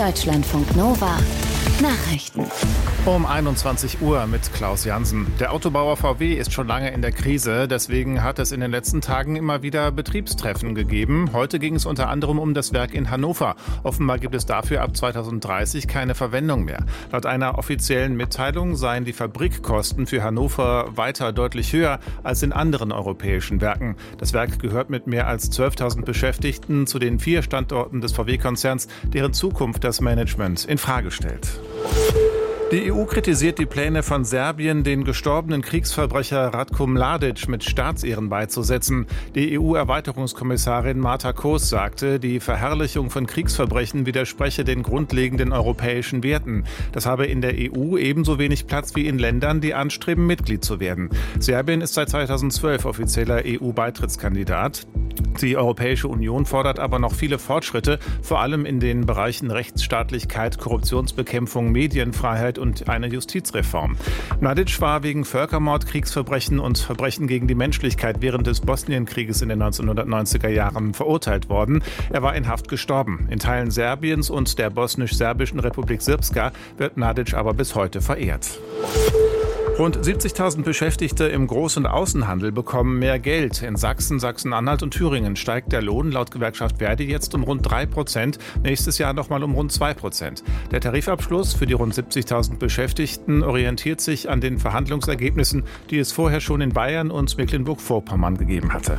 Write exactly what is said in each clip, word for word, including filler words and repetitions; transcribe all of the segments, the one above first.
Deutschlandfunk Nova Nachrichten. Um einundzwanzig Uhr mit Klaus Jansen. Der Autobauer V W ist schon lange in der Krise. Deswegen hat es in den letzten Tagen immer wieder Betriebstreffen gegeben. Heute ging es unter anderem um das Werk in Hannover. Offenbar gibt es dafür ab zweitausenddreißig keine Verwendung mehr. Laut einer offiziellen Mitteilung seien die Fabrikkosten für Hannover weiter deutlich höher als in anderen europäischen Werken. Das Werk gehört mit mehr als zwölftausend Beschäftigten zu den vier Standorten des V W-Konzerns, deren Zukunft das Management in Frage stellt. Die E U kritisiert die Pläne von Serbien, den gestorbenen Kriegsverbrecher Ratko Mladic mit Staatsehren beizusetzen. Die E U-Erweiterungskommissarin Marta Koos sagte, die Verherrlichung von Kriegsverbrechen widerspreche den grundlegenden europäischen Werten. Das habe in der E U ebenso wenig Platz wie in Ländern, die anstreben, Mitglied zu werden. Serbien ist seit zweitausendzwölf offizieller E U-Beitrittskandidat. Die Europäische Union fordert aber noch viele Fortschritte, vor allem in den Bereichen Rechtsstaatlichkeit, Korruptionsbekämpfung, Medienfreiheit und eine Justizreform. Mladic war wegen Völkermord, Kriegsverbrechen und Verbrechen gegen die Menschlichkeit während des Bosnienkrieges in den neunzehnhundertneunziger Jahren verurteilt worden. Er war in Haft gestorben. In Teilen Serbiens und der bosnisch-serbischen Republik Srpska wird Mladic aber bis heute verehrt. Rund siebzigtausend Beschäftigte im Groß- und Außenhandel bekommen mehr Geld. In Sachsen, Sachsen-Anhalt und Thüringen steigt der Lohn laut Gewerkschaft Verdi jetzt um rund drei Prozent, nächstes Jahr nochmal um rund zwei Prozent. Der Tarifabschluss für die rund siebzigtausend Beschäftigten orientiert sich an den Verhandlungsergebnissen, die es vorher schon in Bayern und Mecklenburg-Vorpommern gegeben hatte.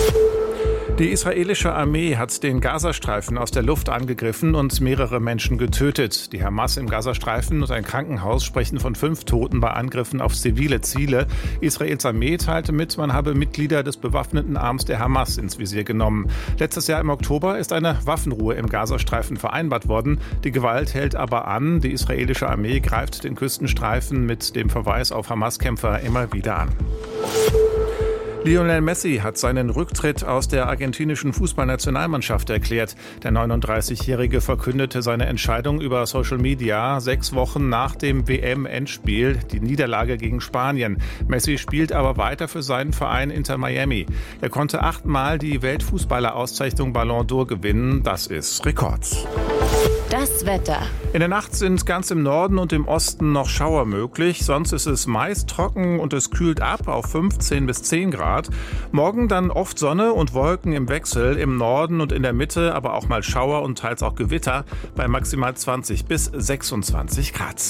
Die israelische Armee hat den Gazastreifen aus der Luft angegriffen und mehrere Menschen getötet. Die Hamas im Gazastreifen und ein Krankenhaus sprechen von fünf Toten bei Angriffen auf zivile Ziele. Israels Armee teilte mit, man habe Mitglieder des bewaffneten Arms der Hamas ins Visier genommen. Letztes Jahr im Oktober ist eine Waffenruhe im Gazastreifen vereinbart worden. Die Gewalt hält aber an. Die israelische Armee greift den Küstenstreifen mit dem Verweis auf Hamas-Kämpfer immer wieder an. Lionel Messi hat seinen Rücktritt aus der argentinischen Fußballnationalmannschaft erklärt. Der neununddreißigjährige verkündete seine Entscheidung über Social Media sechs Wochen nach dem W M-Endspiel, die Niederlage gegen Spanien. Messi spielt aber weiter für seinen Verein Inter Miami. Er konnte achtmal die Weltfußballer-Auszeichnung Ballon d'Or gewinnen. Das ist Rekord. Das Wetter. In der Nacht sind ganz im Norden und im Osten noch Schauer möglich. Sonst ist es meist trocken und es kühlt ab auf fünfzehn bis zehn Grad. Morgen dann oft Sonne und Wolken im Wechsel. Im Norden und in der Mitte aber auch mal Schauer und teils auch Gewitter bei maximal zwanzig bis sechsundzwanzig Grad.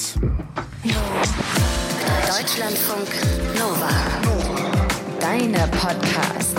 Deutschlandfunk Nova. Deine Podcast.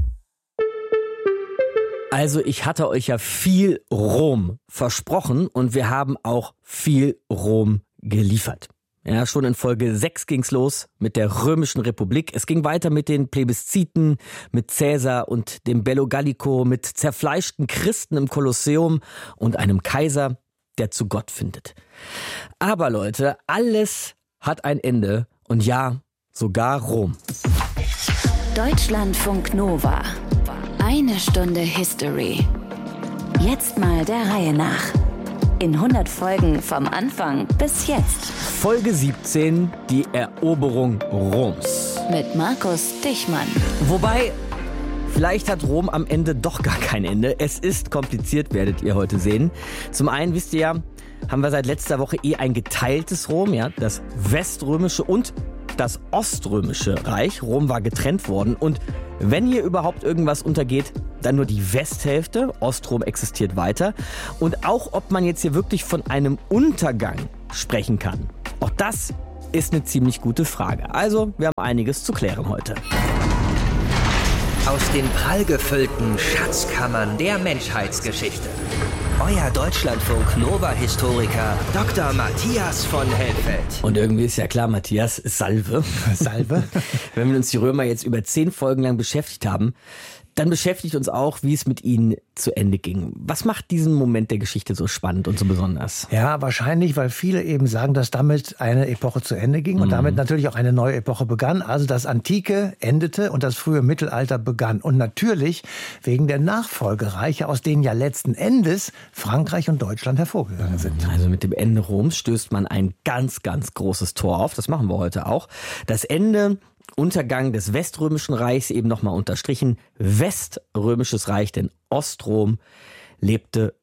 Also ich hatte euch ja viel Rom versprochen und wir haben auch viel Rom geliefert. Ja, schon in Folge sechs ging's los mit der Römischen Republik. Es ging weiter mit den Plebisziten, mit Caesar und dem Bello Gallico, mit zerfleischten Christen im Kolosseum und einem Kaiser, der zu Gott findet. Aber Leute, alles hat ein Ende und ja, sogar Rom. Deutschlandfunk Nova. Eine Stunde History. Jetzt mal der Reihe nach. In hundert Folgen vom Anfang bis jetzt. Folge siebzehn, die Eroberung Roms. Mit Markus Dichmann. Wobei, vielleicht hat Rom am Ende doch gar kein Ende. Es ist kompliziert, werdet ihr heute sehen. Zum einen, wisst ihr ja, haben wir seit letzter Woche eh ein geteiltes Rom, ja, das weströmische und das oströmische Reich. Rom war getrennt worden und wenn hier überhaupt irgendwas untergeht, dann nur die Westhälfte. Ostrom existiert weiter. Und auch ob man jetzt hier wirklich von einem Untergang sprechen kann, auch das ist eine ziemlich gute Frage. Also, wir haben einiges zu klären heute. Aus den prallgefüllten Schatzkammern der Menschheitsgeschichte. Euer Deutschlandfunk Nova-Historiker Doktor Matthias von Helfeld. Und irgendwie ist ja klar, Matthias, Salve. Salve. Wenn wir uns die Römer jetzt über zehn Folgen lang beschäftigt haben, dann beschäftigt uns auch, wie es mit ihnen zu Ende ging. Was macht diesen Moment der Geschichte so spannend und so besonders? Ja, wahrscheinlich, weil viele eben sagen, dass damit eine Epoche zu Ende ging und mhm. damit natürlich auch eine neue Epoche begann. Also das Antike endete und das frühe Mittelalter begann. Und natürlich wegen der Nachfolgereiche, aus denen ja letzten Endes Frankreich und Deutschland hervorgegangen sind. Also mit dem Ende Roms stößt man ein ganz, ganz großes Tor auf. Das machen wir heute auch. Das Ende... Untergang des Weströmischen Reichs, eben nochmal unterstrichen, Weströmisches Reich, denn Ostrom lebte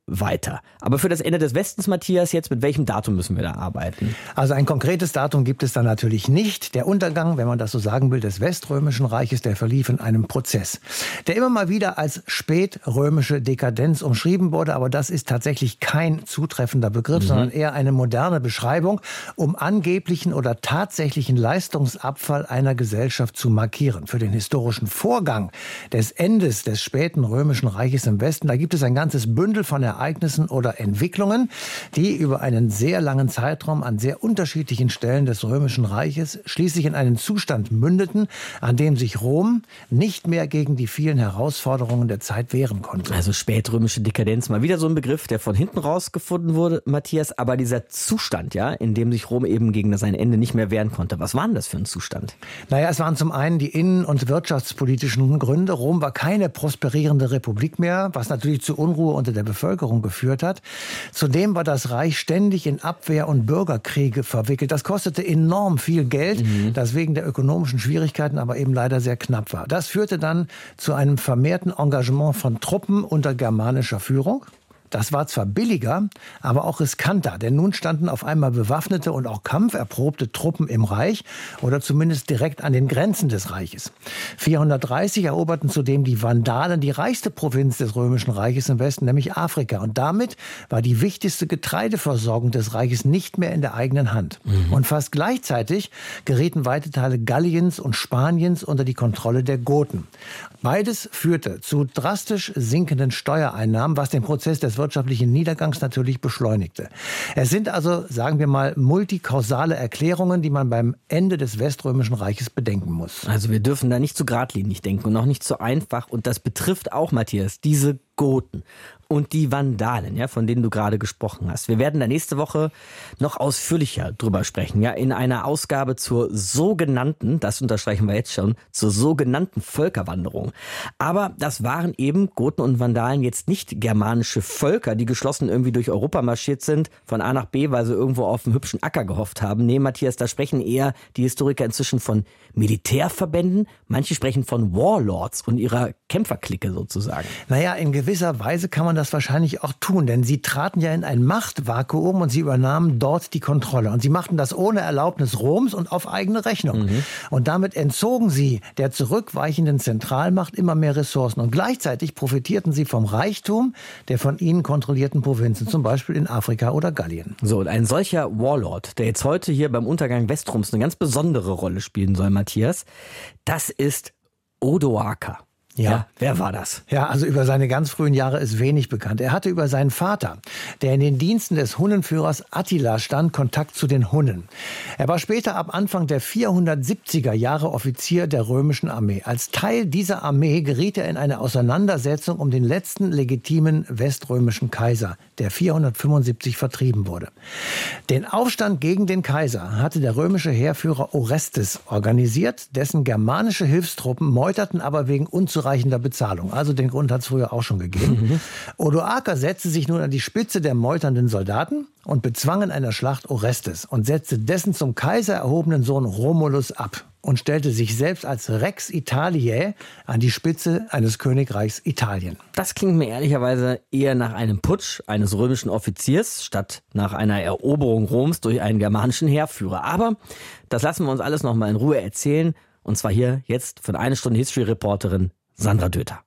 weiter. Aber für das Ende des Westens, Matthias, jetzt mit welchem Datum müssen wir da arbeiten? Also ein konkretes Datum gibt es da natürlich nicht. Der Untergang, wenn man das so sagen will, des Weströmischen Reiches, der verlief in einem Prozess, der immer mal wieder als spätrömische Dekadenz umschrieben wurde. Aber das ist tatsächlich kein zutreffender Begriff, mhm. sondern eher eine moderne Beschreibung, um angeblichen oder tatsächlichen Leistungsabfall einer Gesellschaft zu markieren. Für den historischen Vorgang des Endes des späten Römischen Reiches im Westen, da gibt es ein ganzes Bündel von Ereignissen oder Entwicklungen, die über einen sehr langen Zeitraum an sehr unterschiedlichen Stellen des Römischen Reiches schließlich in einen Zustand mündeten, an dem sich Rom nicht mehr gegen die vielen Herausforderungen der Zeit wehren konnte. Also spätrömische Dekadenz, mal wieder so ein Begriff, der von hinten rausgefunden wurde, Matthias, aber dieser Zustand, ja, in dem sich Rom eben gegen sein Ende nicht mehr wehren konnte. Was war denn das für ein Zustand? Naja, es waren zum einen die innen- und wirtschaftspolitischen Gründe. Rom war keine prosperierende Republik mehr, was natürlich zu Unruhe unter der Bevölkerung geführt hat. Zudem war das Reich ständig in Abwehr- und Bürgerkriege verwickelt. Das kostete enorm viel Geld, mhm. das wegen der ökonomischen Schwierigkeiten aber eben leider sehr knapp war. Das führte dann zu einem vermehrten Engagement von Truppen unter germanischer Führung. Das war zwar billiger, aber auch riskanter, denn nun standen auf einmal bewaffnete und auch kampferprobte Truppen im Reich oder zumindest direkt an den Grenzen des Reiches. vierhundertdreißig eroberten zudem die Vandalen die reichste Provinz des Römischen Reiches im Westen, nämlich Afrika. Und damit war die wichtigste Getreideversorgung des Reiches nicht mehr in der eigenen Hand. Mhm. Und fast gleichzeitig gerieten weite Teile Galliens und Spaniens unter die Kontrolle der Goten. Beides führte zu drastisch sinkenden Steuereinnahmen, was den Prozess des wirtschaftlichen Niedergangs natürlich beschleunigte. Es sind also, sagen wir mal, multikausale Erklärungen, die man beim Ende des Weströmischen Reiches bedenken muss. Also wir dürfen da nicht zu geradlinig denken und auch nicht zu einfach. Und das betrifft auch, Matthias, diese Goten und die Vandalen, ja, von denen du gerade gesprochen hast. Wir werden da nächste Woche noch ausführlicher drüber sprechen, ja, in einer Ausgabe zur sogenannten, das unterstreichen wir jetzt schon, zur sogenannten Völkerwanderung. Aber das waren eben Goten und Vandalen jetzt nicht germanische Völker, die geschlossen irgendwie durch Europa marschiert sind, von A nach B, weil sie irgendwo auf einen hübschen Acker gehofft haben. Nee, Matthias, da sprechen eher die Historiker inzwischen von Militärverbänden. Manche sprechen von Warlords und ihrer Kämpferklicke sozusagen. Naja, in gewisser Weise kann man das wahrscheinlich auch tun, denn sie traten ja in ein Machtvakuum und sie übernahmen dort die Kontrolle. Und sie machten das ohne Erlaubnis Roms und auf eigene Rechnung. Mhm. Und damit entzogen sie der zurückweichenden Zentralmacht immer mehr Ressourcen. Und gleichzeitig profitierten sie vom Reichtum der von ihnen kontrollierten Provinzen, zum Beispiel in Afrika oder Gallien. So, und ein solcher Warlord, der jetzt heute hier beim Untergang Westroms eine ganz besondere Rolle spielen soll, Matthias, das ist Odoaker. Ja. ja, wer war das? Ja, also über seine ganz frühen Jahre ist wenig bekannt. Er hatte über seinen Vater, der in den Diensten des Hunnenführers Attila stand, Kontakt zu den Hunnen. Er war später ab Anfang der vierhundertsiebziger Jahre Offizier der römischen Armee. Als Teil dieser Armee geriet er in eine Auseinandersetzung um den letzten legitimen weströmischen Kaiser, der vierhundertfünfundsiebzig vertrieben wurde. Den Aufstand gegen den Kaiser hatte der römische Heerführer Orestes organisiert, dessen germanische Hilfstruppen meuterten aber wegen unzureichender Bezahlung. Also den Grund hat es früher auch schon gegeben. Mhm. Odoaker setzte sich nun an die Spitze der meuternden Soldaten und bezwang in einer Schlacht Orestes und setzte dessen zum Kaiser erhobenen Sohn Romulus ab und stellte sich selbst als Rex Italiae an die Spitze eines Königreichs Italien. Das klingt mir ehrlicherweise eher nach einem Putsch eines römischen Offiziers statt nach einer Eroberung Roms durch einen germanischen Heerführer. Aber das lassen wir uns alles noch mal in Ruhe erzählen. Und zwar hier jetzt von einer Stunde History-Reporterin Sandra Döter.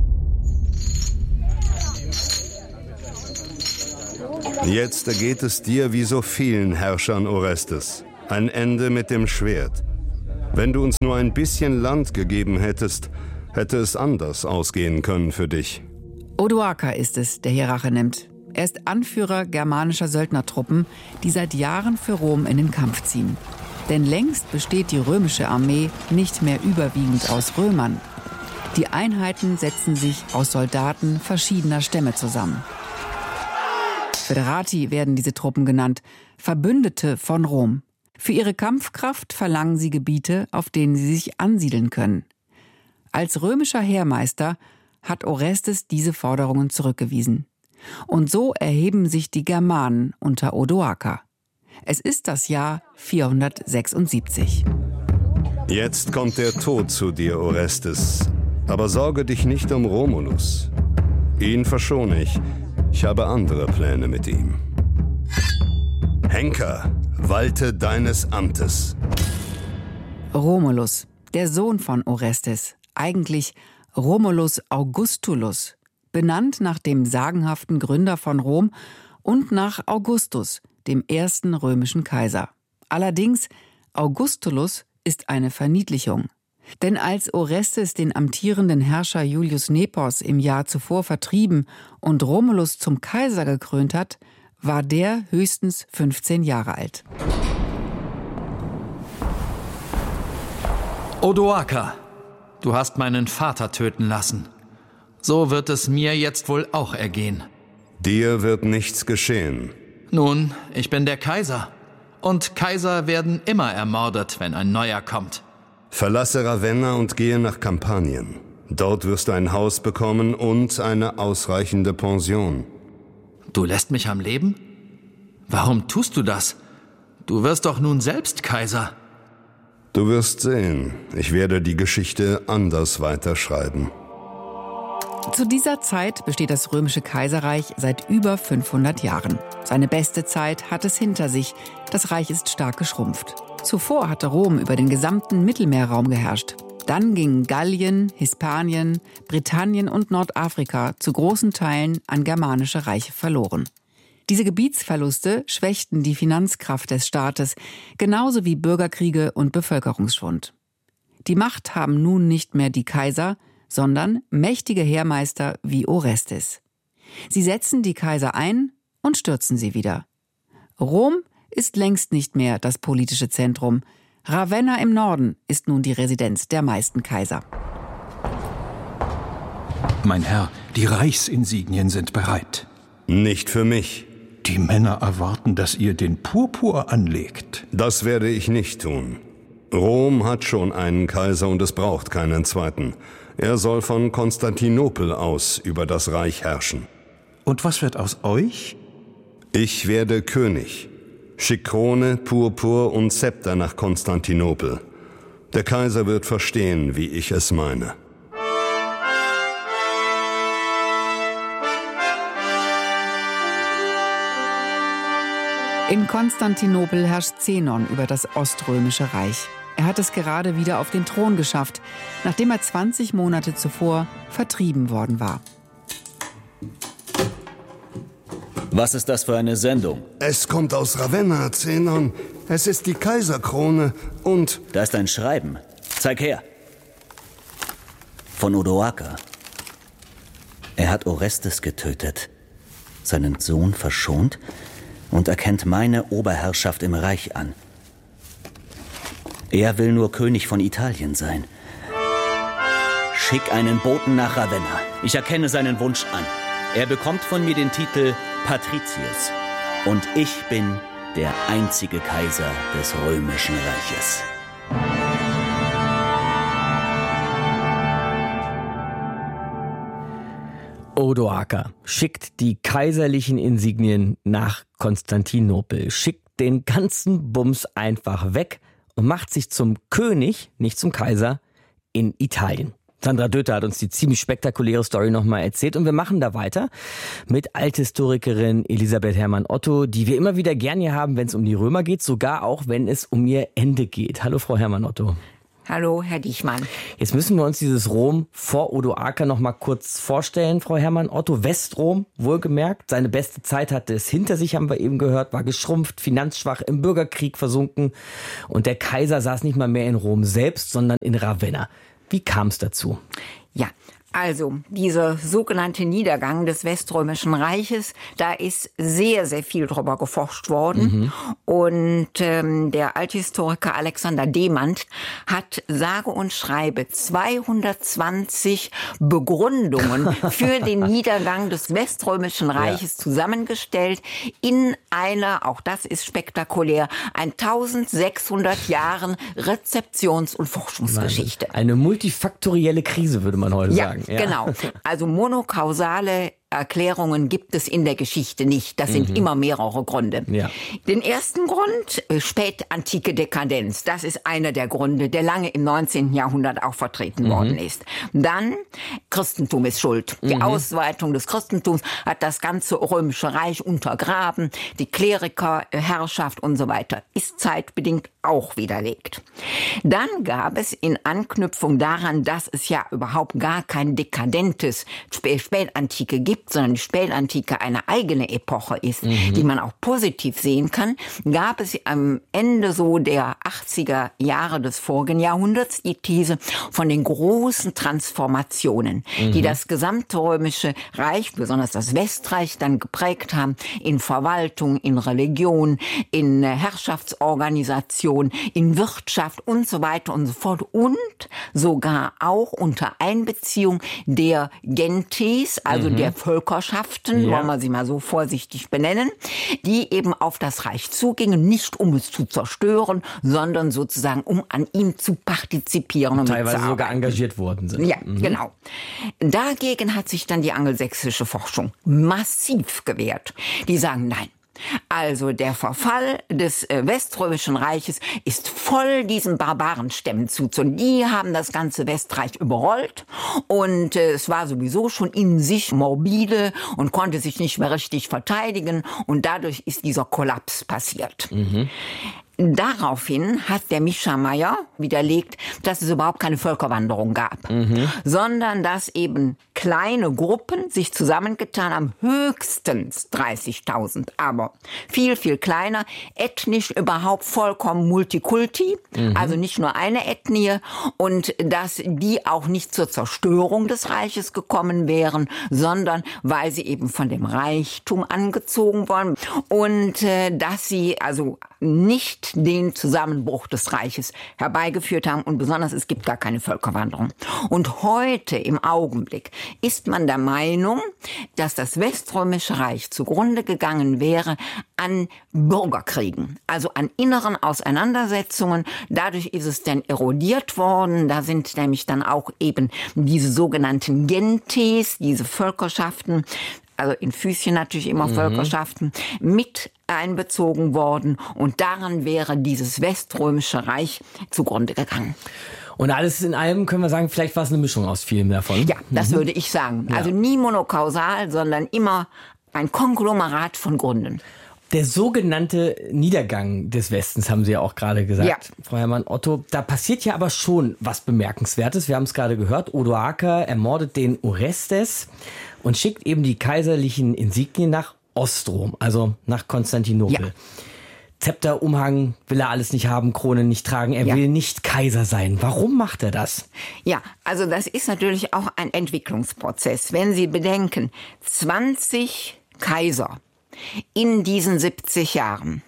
Jetzt ergeht es dir wie so vielen Herrschern Orestes. Ein Ende mit dem Schwert. Wenn du uns nur ein bisschen Land gegeben hättest, hätte es anders ausgehen können für dich. Odoaker ist es, der hier Rache nimmt. Er ist Anführer germanischer Söldnertruppen, die seit Jahren für Rom in den Kampf ziehen. Denn längst besteht die römische Armee nicht mehr überwiegend aus Römern. Die Einheiten setzen sich aus Soldaten verschiedener Stämme zusammen. Föderati werden diese Truppen genannt, Verbündete von Rom. Für ihre Kampfkraft verlangen sie Gebiete, auf denen sie sich ansiedeln können. Als römischer Heermeister hat Orestes diese Forderungen zurückgewiesen. Und so erheben sich die Germanen unter Odoaker. Es ist das Jahr vierhundertsechsundsiebzig. Jetzt kommt der Tod zu dir, Orestes. Aber sorge dich nicht um Romulus. Ihn verschone ich. Ich habe andere Pläne mit ihm. Henker, walte deines Amtes. Romulus, der Sohn von Orestes, eigentlich Romulus Augustulus, benannt nach dem sagenhaften Gründer von Rom und nach Augustus, dem ersten römischen Kaiser. Allerdings, Augustulus ist eine Verniedlichung. Denn als Orestes den amtierenden Herrscher Julius Nepos im Jahr zuvor vertrieben und Romulus zum Kaiser gekrönt hat, war der höchstens fünfzehn Jahre alt. Odoaker, du hast meinen Vater töten lassen. So wird es mir jetzt wohl auch ergehen. Dir wird nichts geschehen. Nun, ich bin der Kaiser. Und Kaiser werden immer ermordet, wenn ein neuer kommt. Verlasse Ravenna und gehe nach Kampanien. Dort wirst du ein Haus bekommen und eine ausreichende Pension. Du lässt mich am Leben? Warum tust du das? Du wirst doch nun selbst Kaiser. Du wirst sehen, ich werde die Geschichte anders weiterschreiben. Zu dieser Zeit besteht das Römische Kaiserreich seit über fünfhundert Jahren. Seine beste Zeit hat es hinter sich. Das Reich ist stark geschrumpft. Zuvor hatte Rom über den gesamten Mittelmeerraum geherrscht. Dann gingen Gallien, Hispanien, Britannien und Nordafrika zu großen Teilen an germanische Reiche verloren. Diese Gebietsverluste schwächten die Finanzkraft des Staates, genauso wie Bürgerkriege und Bevölkerungsschwund. Die Macht haben nun nicht mehr die Kaiser, sondern mächtige Heermeister wie Orestes. Sie setzen die Kaiser ein und stürzen sie wieder. Rom ist längst nicht mehr das politische Zentrum. Ravenna im Norden ist nun die Residenz der meisten Kaiser. Mein Herr, die Reichsinsignien sind bereit. Nicht für mich. Die Männer erwarten, dass ihr den Purpur anlegt. Das werde ich nicht tun. Rom hat schon einen Kaiser und es braucht keinen zweiten. Er soll von Konstantinopel aus über das Reich herrschen. Und was wird aus euch? Ich werde König. Schick Krone, Purpur und Zepter nach Konstantinopel. Der Kaiser wird verstehen, wie ich es meine. In Konstantinopel herrscht Zenon über das Oströmische Reich. Er hat es gerade wieder auf den Thron geschafft, nachdem er zwanzig Monate zuvor vertrieben worden war. Was ist das für eine Sendung? Es kommt aus Ravenna, Zenon. Es ist die Kaiserkrone und... Da ist ein Schreiben. Zeig her. Von Odoaker. Er hat Orestes getötet, seinen Sohn verschont und erkennt meine Oberherrschaft im Reich an. Er will nur König von Italien sein. Schick einen Boten nach Ravenna. Ich erkenne seinen Wunsch an. Er bekommt von mir den Titel Patricius. Und ich bin der einzige Kaiser des Römischen Reiches. Odoaker schickt die kaiserlichen Insignien nach Konstantinopel, schickt den ganzen Bums einfach weg und macht sich zum König, nicht zum Kaiser, in Italien. Sandra Döther hat uns die ziemlich spektakuläre Story nochmal erzählt und wir machen da weiter mit Althistorikerin Elisabeth Herrmann-Otto, die wir immer wieder gern hier haben, wenn es um die Römer geht, sogar auch wenn es um ihr Ende geht. Hallo Frau Herrmann-Otto. Hallo, Herr Dichmann. Jetzt müssen wir uns dieses Rom vor Odoaker noch mal kurz vorstellen, Frau Herrmann-Otto. Westrom, wohlgemerkt, seine beste Zeit hatte es hinter sich, haben wir eben gehört, war geschrumpft, finanzschwach, im Bürgerkrieg versunken. Und der Kaiser saß nicht mal mehr in Rom selbst, sondern in Ravenna. Wie kam es dazu? Ja, also dieser sogenannte Niedergang des Weströmischen Reiches, da ist sehr, sehr viel drüber geforscht worden. Mhm. Und ähm, der Althistoriker Alexander Demand hat sage und schreibe zweihundertzwanzig Begründungen für den Niedergang des Weströmischen Reiches ja. zusammengestellt in einer, auch das ist spektakulär, eintausendsechshundert Jahren Rezeptions- und Forschungsgeschichte. Eine multifaktorielle Krise, würde man heute ja. sagen. Ja, genau. Also monokausale Erklärungen gibt es in der Geschichte nicht. Das sind mhm. immer mehrere Gründe. Ja. Den ersten Grund, spätantike Dekadenz. Das ist einer der Gründe, der lange im neunzehnten Jahrhundert auch vertreten mhm. worden ist. Dann, Christentum ist schuld. Die mhm. Ausweitung des Christentums hat das ganze Römische Reich untergraben. Die Klerikerherrschaft und so weiter ist zeitbedingt auch widerlegt. Dann gab es in Anknüpfung daran, dass es ja überhaupt gar kein dekadentes Spätantike gibt, sondern die Spätantike eine eigene Epoche ist, mhm. die man auch positiv sehen kann, gab es am Ende so der achtziger Jahre des vorigen Jahrhunderts die These von den großen Transformationen, mhm. die das gesamte Römische Reich, besonders das Westreich, dann geprägt haben in Verwaltung, in Religion, in Herrschaftsorganisation, in Wirtschaft und so weiter und so fort und sogar auch unter Einbeziehung der Gentes, also mhm. der Völkerschaften, ja. wollen wir sie mal so vorsichtig benennen, die eben auf das Reich zugingen, nicht um es zu zerstören, sondern sozusagen um an ihm zu partizipieren. Und teilweise sogar engagiert worden sind. Ja, mhm. genau. Dagegen hat sich dann die angelsächsische Forschung massiv gewehrt. Die sagen, nein. Also der Verfall des Weströmischen Reiches ist voll diesen Barbarenstämmen zuzuordnen. Die haben das ganze Westreich überrollt und es war sowieso schon in sich morbide und konnte sich nicht mehr richtig verteidigen und dadurch ist dieser Kollaps passiert. Mhm. Daraufhin hat der Mischameier widerlegt, dass es überhaupt keine Völkerwanderung gab, mhm. sondern dass eben kleine Gruppen sich zusammengetan haben, höchstens dreißigtausend, aber viel, viel kleiner, ethnisch überhaupt vollkommen Multikulti, mhm. also nicht nur eine Ethnie und dass die auch nicht zur Zerstörung des Reiches gekommen wären, sondern weil sie eben von dem Reichtum angezogen waren und äh, dass sie also nicht den Zusammenbruch des Reiches herbeigeführt haben und besonders es gibt gar keine Völkerwanderung. Und heute im Augenblick ist man der Meinung, dass das Weströmische Reich zugrunde gegangen wäre an Bürgerkriegen, also an inneren Auseinandersetzungen. Dadurch ist es dann erodiert worden. Da sind nämlich dann auch eben diese sogenannten Gentes, diese Völkerschaften, also in Füßchen natürlich immer mhm. Völkerschaften, mit einbezogen worden. Und daran wäre dieses Weströmische Reich zugrunde gegangen. Und alles in allem können wir sagen, vielleicht war es eine Mischung aus vielem davon. Ja, das mhm. würde ich sagen. Ja. Also nie monokausal, sondern immer ein Konglomerat von Gründen. Der sogenannte Niedergang des Westens, haben Sie ja auch gerade gesagt, ja. Frau Herrmann-Otto. Da passiert ja aber schon was Bemerkenswertes. Wir haben es gerade gehört. Odoaker ermordet den Orestes und schickt eben die kaiserlichen Insignien nach Ostrom, also nach Konstantinopel. Ja. Zepter, Umhang will er alles nicht haben, Krone nicht tragen. Er ja. will nicht Kaiser sein. Warum macht er das? Ja, also das ist natürlich auch ein Entwicklungsprozess. Wenn Sie bedenken, zwanzig Kaiser in diesen siebzig Jahren,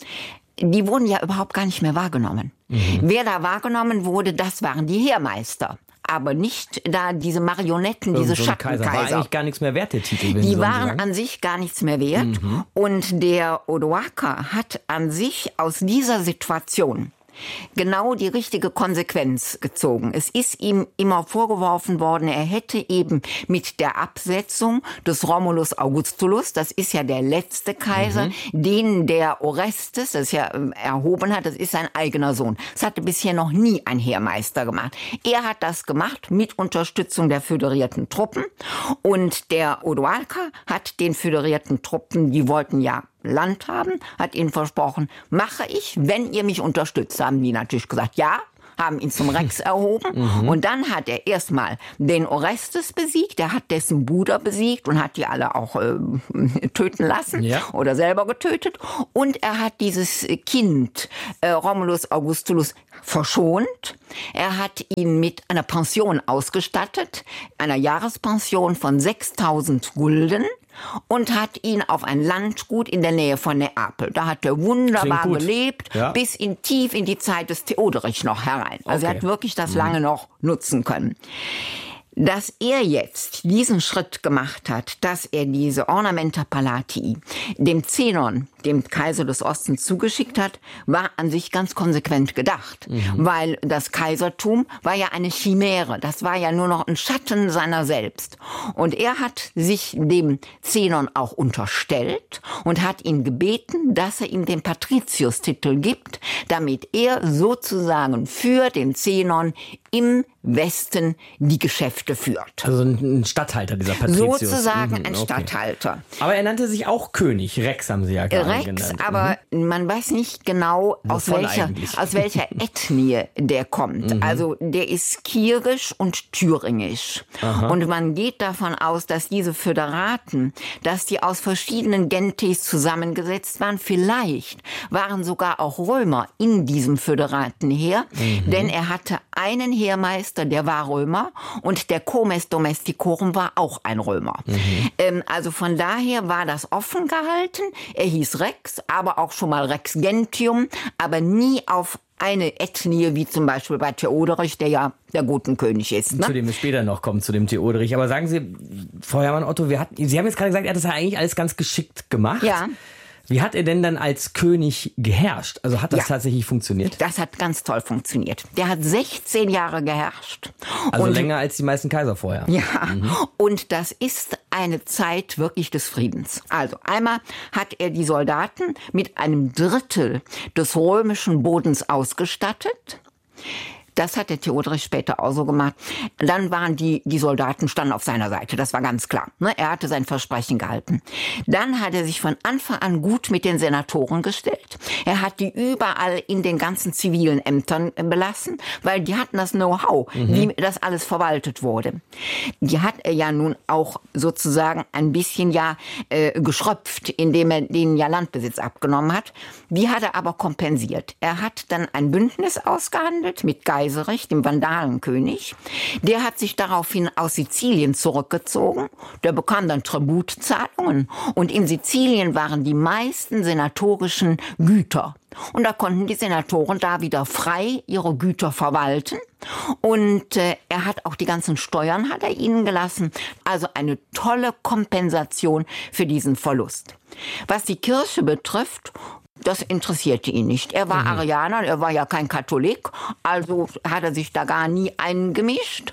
die wurden ja überhaupt gar nicht mehr wahrgenommen. Mhm. Wer da wahrgenommen wurde, das waren die Heermeister. Aber nicht da diese Marionetten, Irgend diese so Schattenkaiser. War eigentlich gar nichts mehr wert, der Titel. Die waren sagen. an sich gar nichts mehr wert. Mhm. Und der Odoaker hat an sich aus dieser Situation genau die richtige Konsequenz gezogen. Es ist ihm immer vorgeworfen worden, er hätte eben mit der Absetzung des Romulus Augustulus, das ist ja der letzte Kaiser, mhm. den der Orestes, das ja erhoben hat, das ist sein eigener Sohn. Das hatte bisher noch nie ein Heermeister gemacht. Er hat das gemacht mit Unterstützung der föderierten Truppen und der Odoaker hat den föderierten Truppen, die wollten ja Land haben, hat ihnen versprochen, mache ich, wenn ihr mich unterstützt. Haben die natürlich gesagt, ja, haben ihn zum Rex erhoben. Mhm. Und dann hat er erstmal den Orestes besiegt, er hat dessen Bruder besiegt und hat die alle auch äh, töten lassen ja. oder selber getötet. Und er hat dieses Kind, äh, Romulus Augustulus, verschont. Er hat ihn mit einer Pension ausgestattet, einer Jahrespension von sechstausend Gulden. Und hat ihn auf ein Landgut in der Nähe von Neapel. Da hat er wunderbar gelebt, ja. bis in tief in die Zeit des Theoderich noch herein. Also okay. er hat wirklich das lange noch nutzen können. Dass er jetzt diesen Schritt gemacht hat, dass er diese Ornamenta Palatii dem Zenon, dem Kaiser des Ostens, zugeschickt hat, war an sich ganz konsequent gedacht. Mhm. Weil das Kaisertum war ja eine Chimäre, das war ja nur noch ein Schatten seiner selbst. Und er hat sich dem Zenon auch unterstellt und hat ihn gebeten, dass er ihm den Patricius-Titel gibt, damit er sozusagen für den Zenon im Westen die Geschäfte führt. Also ein Statthalter, dieser Patricius. Sozusagen mhm, ein okay. Statthalter. Aber er nannte sich auch König. Rex haben Sie ja gerade Rex, genannt. aber mhm. man weiß nicht genau, aus welcher, aus welcher Ethnie der kommt. Mhm. Also der ist kierisch und thüringisch. Aha. Und man geht davon aus, dass diese Föderaten, dass die aus verschiedenen Gentes zusammengesetzt waren. Vielleicht waren sogar auch Römer in diesem Föderatenheer, mhm. denn er hatte einen Heermeister, der war Römer, und der Comes Domesticorum war auch ein Römer. Mhm. Ähm, also von daher war das offen gehalten. Er hieß Rex, aber auch schon mal Rex Gentium, aber nie auf eine Ethnie, wie zum Beispiel bei Theoderich, der ja der Gutenkönig ist. Ne? Zu dem wir später noch kommen, zu dem Theoderich. Aber sagen Sie, Frau Herrmann-Otto, wir hatten, Sie haben jetzt gerade gesagt, er hat das ja eigentlich alles ganz geschickt gemacht. Ja. Wie hat er denn dann als König geherrscht? Also hat das ja. tatsächlich funktioniert? Das hat ganz toll funktioniert. Der hat sechzehn Jahre geherrscht. Also und länger als die meisten Kaiser vorher. Ja, mhm. und das ist eine Zeit wirklich des Friedens. Also einmal hat er die Soldaten mit einem Drittel des römischen Bodens ausgestattet. Das hat der Theoderich später auch so gemacht. Dann waren die, die Soldaten standen auf seiner Seite, das war ganz klar. Er hatte sein Versprechen gehalten. Dann hat er sich von Anfang an gut mit den Senatoren gestellt. Er hat die überall in den ganzen zivilen Ämtern belassen, weil die hatten das Know-how, mhm. wie das alles verwaltet wurde. Die hat er ja nun auch sozusagen ein bisschen ja äh, geschröpft, indem er denen ja Landbesitz abgenommen hat. Die hat er aber kompensiert. Er hat dann ein Bündnis ausgehandelt mit Geiselrecht, dem Vandalenkönig. Der hat sich daraufhin aus Sizilien zurückgezogen. Der bekam dann Tributzahlungen. Und in Sizilien waren die meisten senatorischen Güter. Und da konnten die Senatoren da wieder frei ihre Güter verwalten. Und äh, er hat auch die ganzen Steuern hat er ihnen gelassen. Also eine tolle Kompensation für diesen Verlust. Was die Kirche betrifft, das interessierte ihn nicht. Er war mhm. Arianer, er war ja kein Katholik, also hat er sich da gar nie eingemischt.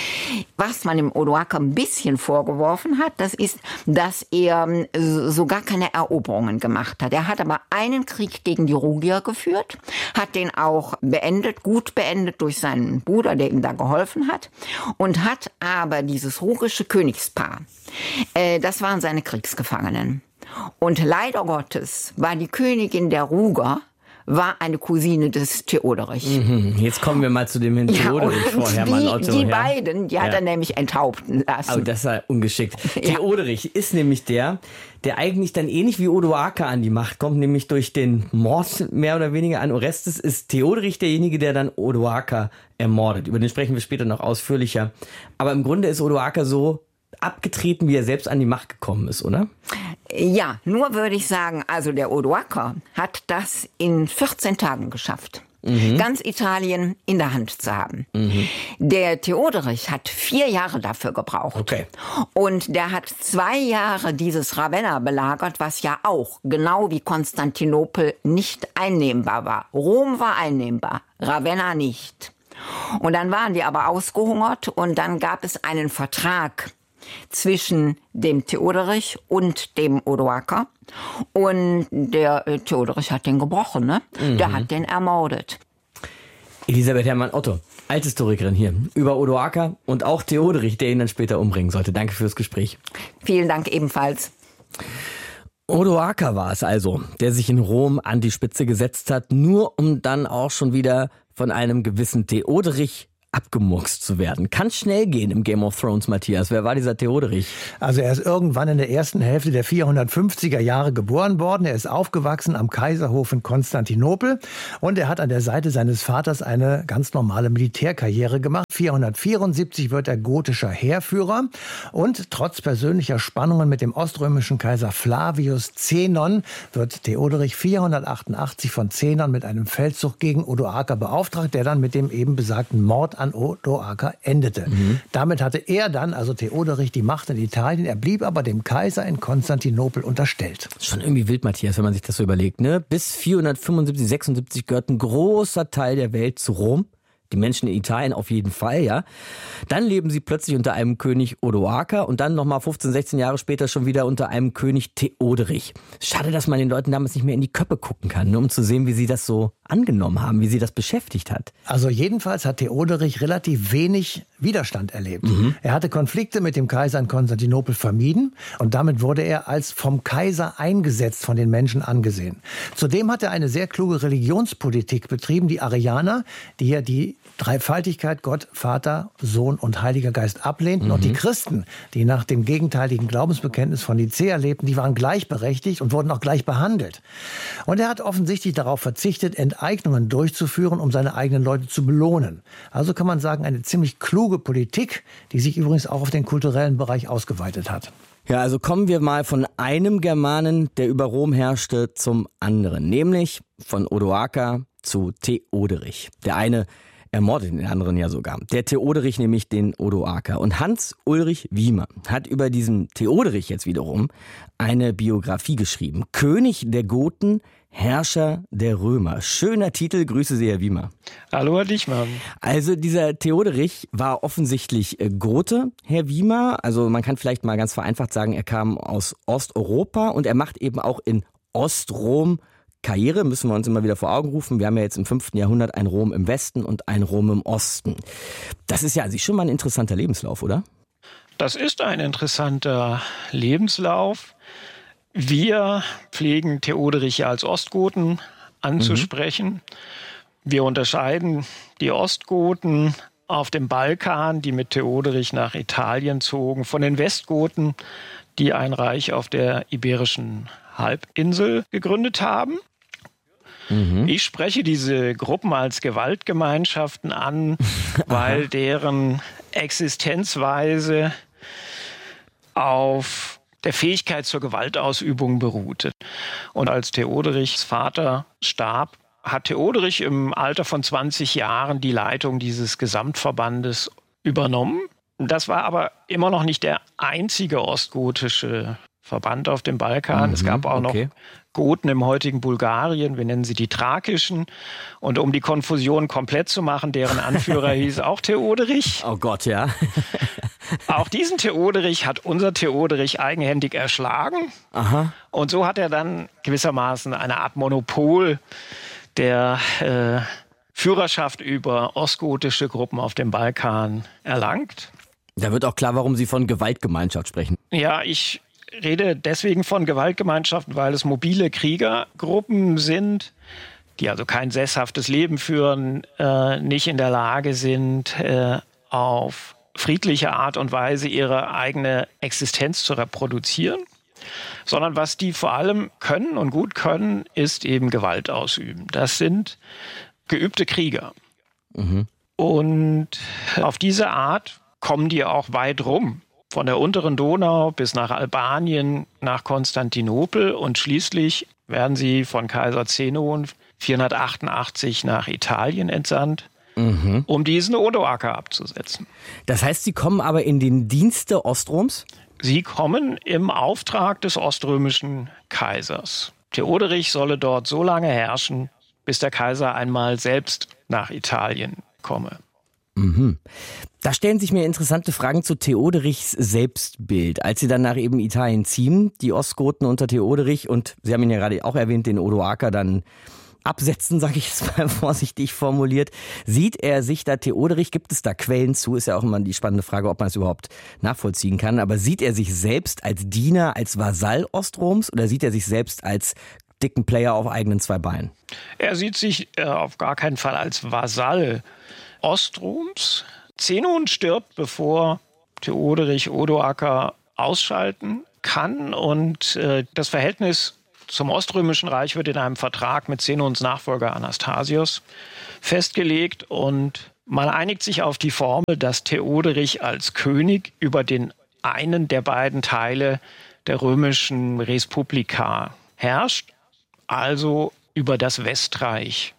Was man dem Odoaker ein bisschen vorgeworfen hat, das ist, dass er so gar keine Eroberungen gemacht hat. Er hat aber einen Krieg gegen die Rugier geführt, hat den auch beendet, gut beendet durch seinen Bruder, der ihm da geholfen hat, und hat aber dieses rugische Königspaar, äh, das waren seine Kriegsgefangenen. Und leider Gottes war die Königin der Ruger war eine Cousine des Theoderich. Mhm. Jetzt kommen wir mal zu dem Herrn Theoderich, ja, Frau Herrmann-Otto. Die, die ja. beiden, die hat ja. er nämlich enthaupten lassen. Oh, das war ungeschickt. Ja. Theoderich ist nämlich der, der eigentlich dann ähnlich wie Odoaker an die Macht kommt, nämlich durch den Mord mehr oder weniger an Orestes, ist Theoderich derjenige, der dann Odoaker ermordet. Über den sprechen wir später noch ausführlicher. Aber im Grunde ist Odoaker so abgetreten, wie er selbst an die Macht gekommen ist, oder? Ja, nur würde ich sagen, also der Odoaker hat das in vierzehn Tagen geschafft. Mhm. Ganz Italien in der Hand zu haben. Mhm. Der Theoderich hat vier Jahre dafür gebraucht. Okay. Und der hat zwei Jahre dieses Ravenna belagert, was ja auch, genau wie Konstantinopel, nicht einnehmbar war. Rom war einnehmbar, Ravenna nicht. Und dann waren die aber ausgehungert und dann gab es einen Vertrag zwischen dem Theoderich und dem Odoaker. Und der äh, Theoderich hat den gebrochen, ne? Mhm. Der hat den ermordet. Elisabeth Herrmann-Otto, Althistorikerin hier, über Odoaker und auch Theoderich, der ihn dann später umbringen sollte. Danke fürs Gespräch. Vielen Dank ebenfalls. Odoaker war es also, der sich in Rom an die Spitze gesetzt hat, nur um dann auch schon wieder von einem gewissen Theoderich abgemurkst zu werden. Kann schnell gehen im Game of Thrones, Matthias. Wer war dieser Theoderich? Also er ist irgendwann in der ersten Hälfte der vierhundertfünfziger Jahre geboren worden. Er ist aufgewachsen am Kaiserhof in Konstantinopel und er hat an der Seite seines Vaters eine ganz normale Militärkarriere gemacht. vierhundertvierundsiebzig wird er gotischer Heerführer und trotz persönlicher Spannungen mit dem oströmischen Kaiser Flavius Zenon wird Theoderich vierhundertachtundachtzig von Zenon mit einem Feldzug gegen Odoaker beauftragt, der dann mit dem eben besagten Mord an an Odoaker endete. Mhm. Damit hatte er dann, also Theoderich, die Macht in Italien. Er blieb aber dem Kaiser in Konstantinopel unterstellt. Schon irgendwie wild, Matthias, wenn man sich das so überlegt, ne? Bis vierhundertfünfundsiebzig, sechsundsiebzig gehört ein großer Teil der Welt zu Rom. Die Menschen in Italien auf jeden Fall, ja. Dann leben sie plötzlich unter einem König Odoaker und dann nochmal fünfzehn, sechzehn Jahre später schon wieder unter einem König Theoderich. Schade, dass man den Leuten damals nicht mehr in die Köpfe gucken kann, nur um zu sehen, wie sie das so angenommen haben, wie sie das beschäftigt hat. Also jedenfalls hat Theoderich relativ wenig Widerstand erlebt. Mhm. Er hatte Konflikte mit dem Kaiser in Konstantinopel vermieden und damit wurde er als vom Kaiser eingesetzt, von den Menschen angesehen. Zudem hat er eine sehr kluge Religionspolitik betrieben. Die Arianer, die ja die Dreifaltigkeit Gott, Vater, Sohn und Heiliger Geist ablehnten. Mhm. Und die Christen, die nach dem gegenteiligen Glaubensbekenntnis von Nicäa lebten, die waren gleichberechtigt und wurden auch gleich behandelt. Und er hat offensichtlich darauf verzichtet, Enteignungen durchzuführen, um seine eigenen Leute zu belohnen. Also kann man sagen, eine ziemlich kluge Politik, die sich übrigens auch auf den kulturellen Bereich ausgeweitet hat. Ja, also kommen wir mal von einem Germanen, der über Rom herrschte, zum anderen. Nämlich von Odoaker zu Theoderich. Der eine ermordet den anderen ja sogar. Der Theoderich nämlich den Odoaker. Und Hans-Ulrich Wiemer hat über diesen Theoderich jetzt wiederum eine Biografie geschrieben. König der Goten, Herrscher der Römer. Schöner Titel, grüße Sie, Herr Wiemer. Hallo, Herr Dichmann. Also dieser Theoderich war offensichtlich Gote, Herr Wiemer. Also man kann vielleicht mal ganz vereinfacht sagen, er kam aus Osteuropa und er macht eben auch in Ostrom Karriere, müssen wir uns immer wieder vor Augen rufen. Wir haben ja jetzt im fünften Jahrhundert ein Rom im Westen und ein Rom im Osten. Das ist ja an sich schon mal ein interessanter Lebenslauf, oder? Das ist ein interessanter Lebenslauf. Wir pflegen Theoderich ja als Ostgoten anzusprechen. Mhm. Wir unterscheiden die Ostgoten auf dem Balkan, die mit Theoderich nach Italien zogen, von den Westgoten, die ein Reich auf der Iberischen Halbinsel gegründet haben. Mhm. Ich spreche diese Gruppen als Gewaltgemeinschaften an, weil deren Existenzweise auf der Fähigkeit zur Gewaltausübung beruhte. Und als Theoderichs Vater starb, hat Theoderich im Alter von zwanzig Jahren die Leitung dieses Gesamtverbandes übernommen. Das war aber immer noch nicht der einzige ostgotische Verband auf dem Balkan. Mhm, es gab auch okay. noch Goten im heutigen Bulgarien, wir nennen sie die Thrakischen. Und um die Konfusion komplett zu machen, deren Anführer hieß auch Theoderich. Oh Gott, ja. Auch diesen Theoderich hat unser Theoderich eigenhändig erschlagen. Aha. Und so hat er dann gewissermaßen eine Art Monopol der äh, Führerschaft über ostgotische Gruppen auf dem Balkan erlangt. Da wird auch klar, warum Sie von Gewaltgemeinschaft sprechen. Ja, ich rede deswegen von Gewaltgemeinschaften, weil es mobile Kriegergruppen sind, die also kein sesshaftes Leben führen, äh, nicht in der Lage sind, äh, auf friedliche Art und Weise ihre eigene Existenz zu reproduzieren, sondern was die vor allem können und gut können, ist eben Gewalt ausüben. Das sind geübte Krieger. Mhm. Und auf diese Art kommen die auch weit rum. Von der unteren Donau bis nach Albanien, nach Konstantinopel und schließlich werden sie von Kaiser Zenon vierhundertachtundachtzig nach Italien entsandt, mhm. um diesen Odoaker abzusetzen. Das heißt, sie kommen aber in den Dienste Ostroms? Sie kommen im Auftrag des oströmischen Kaisers. Theoderich solle dort so lange herrschen, bis der Kaiser einmal selbst nach Italien komme. Mhm. Da stellen sich mir interessante Fragen zu Theoderichs Selbstbild. Als sie dann nach eben Italien ziehen, die Ostgoten unter Theoderich und Sie haben ihn ja gerade auch erwähnt, den Odoaker dann absetzen, sage ich jetzt mal vorsichtig formuliert. Sieht er sich da Theoderich, gibt es da Quellen zu, ist ja auch immer die spannende Frage, ob man es überhaupt nachvollziehen kann, aber sieht er sich selbst als Diener, als Vasall Ostroms oder sieht er sich selbst als dicken Player auf eigenen zwei Beinen? Er sieht sich äh, auf gar keinen Fall als Vasall Ostroms. Zenon stirbt, bevor Theoderich Odoaker ausschalten kann. Und äh, das Verhältnis zum Oströmischen Reich wird in einem Vertrag mit Zenons Nachfolger Anastasios festgelegt. Und man einigt sich auf die Formel, dass Theoderich als König über den einen der beiden Teile der römischen Respublika herrscht, also über das Westreich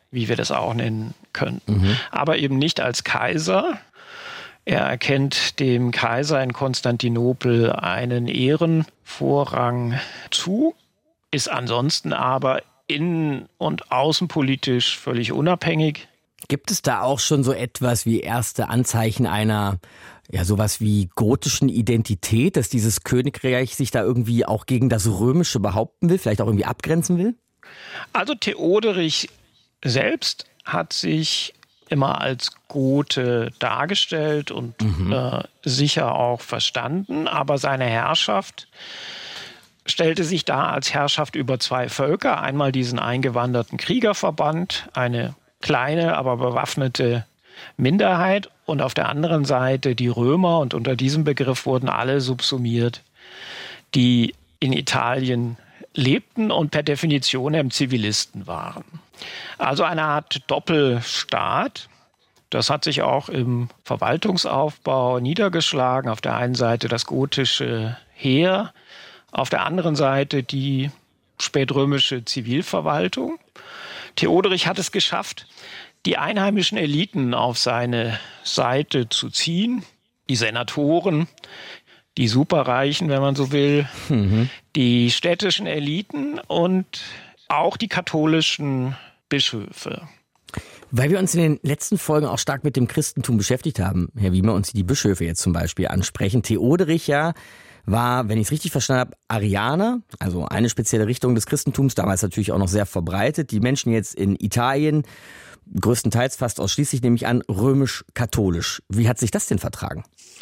wie wir das auch nennen könnten. Mhm. Aber eben nicht als Kaiser. Er erkennt dem Kaiser in Konstantinopel einen Ehrenvorrang zu, ist ansonsten aber innen- und außenpolitisch völlig unabhängig. Gibt es da auch schon so etwas wie erste Anzeichen einer, ja, sowas wie gotischen Identität, dass dieses Königreich sich da irgendwie auch gegen das Römische behaupten will, vielleicht auch irgendwie abgrenzen will? Also Theoderich selbst hat sich immer als Gote dargestellt und mhm. äh, sicher auch verstanden, aber seine Herrschaft stellte sich dar als Herrschaft über zwei Völker. Einmal diesen eingewanderten Kriegerverband, eine kleine, aber bewaffnete Minderheit, und auf der anderen Seite die Römer, und unter diesem Begriff wurden alle subsumiert, die in Italien lebten und per Definition eben Zivilisten waren. Also eine Art Doppelstaat. Das hat sich auch im Verwaltungsaufbau niedergeschlagen. Auf der einen Seite das gotische Heer, auf der anderen Seite die spätrömische Zivilverwaltung. Theoderich hat es geschafft, die einheimischen Eliten auf seine Seite zu ziehen, die Senatoren, die Superreichen, wenn man so will, mhm. die städtischen Eliten und auch die katholischen Bischöfe. Weil wir uns in den letzten Folgen auch stark mit dem Christentum beschäftigt haben, Herr Wiemer, und Sie die Bischöfe jetzt zum Beispiel ansprechen. Theoderich ja war, wenn ich es richtig verstanden habe, Arianer, also eine spezielle Richtung des Christentums, damals natürlich auch noch sehr verbreitet. Die Menschen jetzt in Italien, größtenteils fast ausschließlich, nehme ich an, römisch-katholisch. Wie hat sich das denn vertragen?